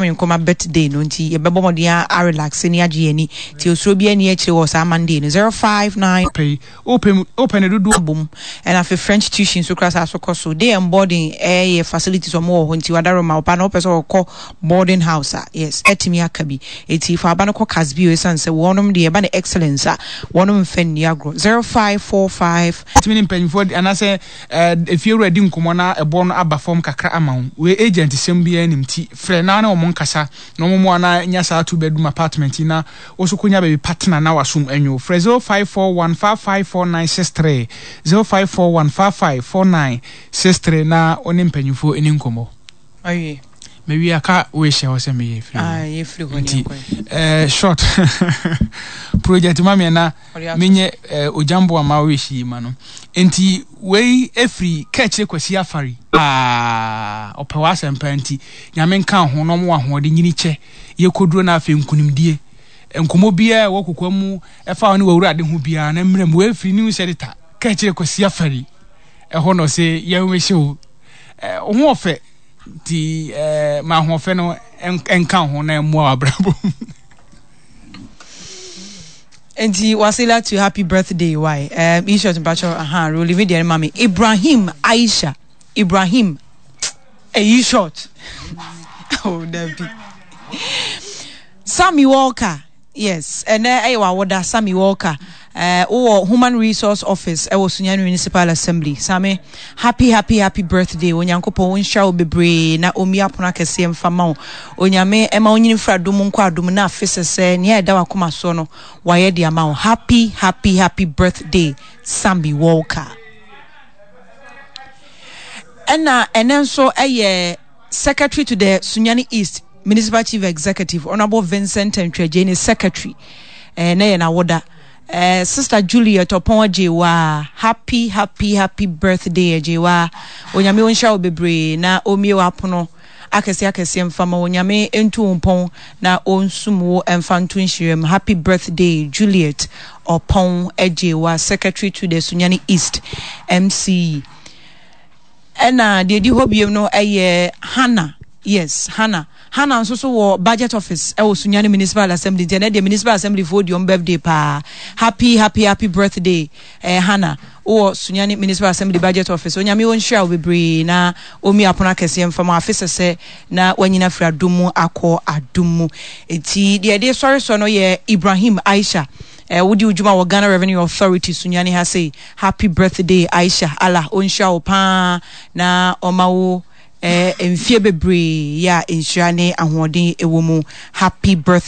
Kwame Nkrumah birthday no nti ye bebo modern a relax ni agye ani ti osuro bi ani akire wo sa Monday no 059 pay open do boom and afi French tuition so class aso so day and boarding facilities or more nti wadaro ma opa na person call boarding house yes etimi akabi eti fa aba no call Casbi we san say wonom de eba na excellence wonom fen ni agro 0545 etimi mpanyfo anase if you ready nkomo na ebo no aba form kakra ama we agent sem bia nim ti frɛ na na omo nkasa na omo na nya sa 2 bedroom apartment na oso konya baby partner na wasum anyo frɛ 0541554963 0541554963 na oni mpanyfo eni nkomo ayi maybe aka we share o se me ye free ye free go ni short project mama na menye ojambo ama we shi ma no enti we efri kachire kwasi afari opewa sempa enti nyame nka ho no mo ahode nyini che ye koduro na afa nkunimdie enkomo bia wo kokwamu efa woni wawura de ho bia na mrem we efri ni sedita kachire kwasi afari ho no se ye we show ho ofe ti ma ho ofe no enka ho na emu abrabo Enti wasila to happy birthday why Ishot Bacho really video mami Ibrahim Aisha Ibrahim Ishot oh Debbie Sammy Walker yes and woda Sammy Walker Human Resource Office Sunyani Municipal Assembly Sammy happy birthday onyankopon wonsha obebre na omia pona kese mfama onyame ema onyini fra dum nkwa dum na afesese ne eda wakoma so no waye de ama happy birthday Sammy Walker enenso secretary to the Sunyani East Municipal Chief Executive Honorable Vincent Ntwejene secretary na woda Sister Juliet Opon Jewa happy birthday Jewa onyame wonsha obebre na omie wapono akese mfama onyame entu umpon na onsumo emfantu nhirem happy birthday Juliet Opon Jewa secretary to the Sunyani East MC ena de di hobiem no Hannah yes Hannah nso wo budget office Sunyani Municipal Assembly the Municipal Assembly for your birthday pa happy birthday Hannah Sunyani Municipal Assembly budget office onyame won share bebre na omi apona kese mfama afese na wanyina fra dumu akọ adumu eti de sorry so no ye Ibrahim Aisha wudi ujuma wa Ghana Revenue Authority Sunyani ha say happy birthday Aisha Allah onsha opa na omawo enfie bebre ya enhirane ahoden ewomu happy birthday